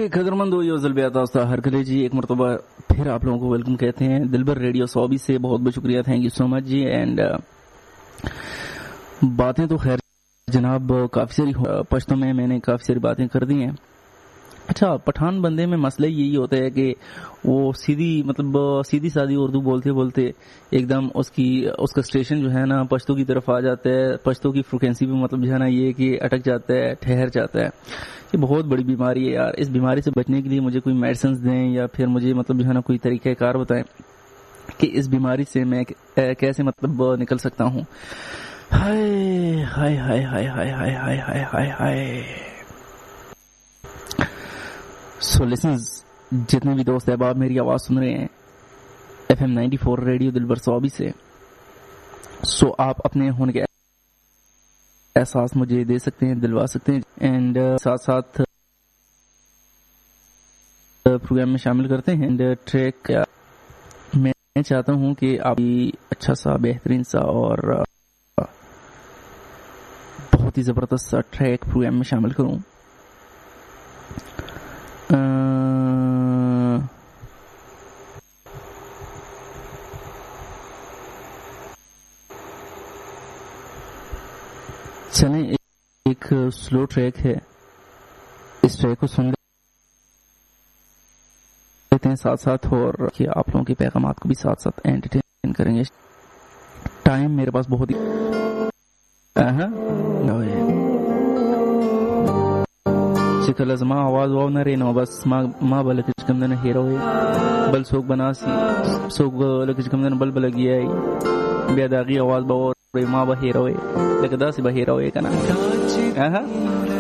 میرے قدرمندو یہ ज़ल्बियाता हर कले जी, एक मरतबा फिर आप लोगों को वेलकम कहते हैं दिलबर रेडियो 120 से. बहुत बहुत शुक्रिया, thank you so much ji. And बातें तो खैर जनाब काफ़ी सारी पश्तों में मैंने काफ़ी सारी बातें कर दी हैं. अच्छा, पठान बंदे में मसला यही होता है कि वो सीधी सादी उर्दू बोलते बोलते एकदम उसका स्टेशन जो है ना पश्तो की तरफ आ जाता है. पश्तो की फ्रिक्वेंसी भी मतलब जो है ना ये कि अटक जाता है, ठहर जाता है. ये बहुत बड़ी बीमारी है यार. इस बीमारी से बचने के लिए मुझे कोई मेडिसिन दें या फिर मुझे मतलब जो है ना कोई तरीक़ा कार बताएं कि इस बीमारी से मैं कैसे मतलब निकल सकता हूँ. हाय हाय हाय हाय हाय हाय हाय हाय हाय हाय. सो लिसनर्स, जितने भी दोस्त अहबाब मेरी आवाज़ सुन रहे हैं FM 94 रेडियो दिलबर 124 से, सो आप अपने होने के एहसास मुझे दे सकते हैं, दिलवा सकते हैं. एंड साथ साथ प्रोग्राम में शामिल करते हैं. एंड ट्रैक मैं चाहता हूं कि आप अच्छा सा, बेहतरीन सा और बहुत ही ज़बरदस्त सा ट्रैक प्रोग्राम में शामिल करूं. चलें, एक स्लो ट्रैक है, इस ट्रैक को सुन लेते हैं साथ साथ, और कि आप लोगों के पैगामात को भी साथ साथ एंटरटेन करेंगे. टाइम मेरे पास बहुत ही शिकलज़मा आवाज़ वाव न रेनो बस माँ बल किच कम दिन हेरो है बल सोक बनासी सोक बल किच कम दिन बल बल गया है बेदागी आवाज़ बावर माँ बहेरो है लगदा से बहेरो है कना